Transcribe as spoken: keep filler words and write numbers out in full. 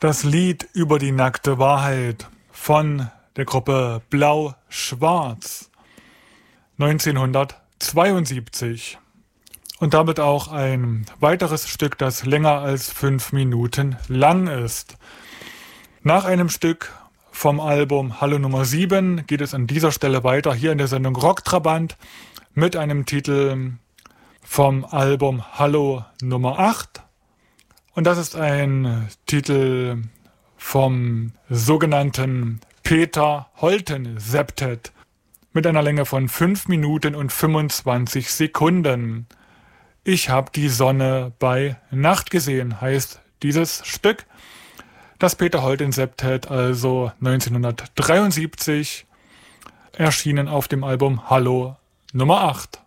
Das Lied über die nackte Wahrheit von der Gruppe Blau-Schwarz neunzehnhundertzweiundsiebzig. Und damit auch ein weiteres Stück, das länger als fünf Minuten lang ist. Nach einem Stück vom Album Hallo Nummer sieben geht es an dieser Stelle weiter, hier in der Sendung Rocktrabant, mit einem Titel vom Album Hallo Nummer acht. Und das ist ein Titel vom sogenannten Peter Holten Septet mit einer Länge von fünf Minuten und fünfundzwanzig Sekunden. Ich habe die Sonne bei Nacht gesehen, heißt dieses Stück. Das Peter Holten Septet, also neunzehnhundertdreiundsiebzig, erschienen auf dem Album Hallo Nummer acht.